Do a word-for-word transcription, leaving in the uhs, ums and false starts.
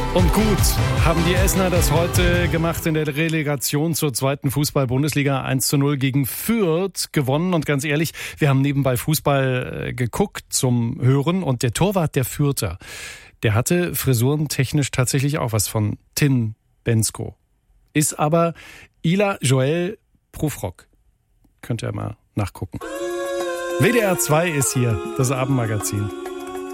Und gut haben die Essener das heute gemacht in der Relegation zur zweiten Fußball-Bundesliga. eins zu null gegen Fürth gewonnen. Und ganz ehrlich, wir haben nebenbei Fußball geguckt zum Hören. Und der Torwart der Fürther, der hatte frisurentechnisch tatsächlich auch was von Tim Bensko. Ist aber Ila Joel Prufrock. Könnt ihr mal nachgucken. W D R zwei ist hier, das Abendmagazin.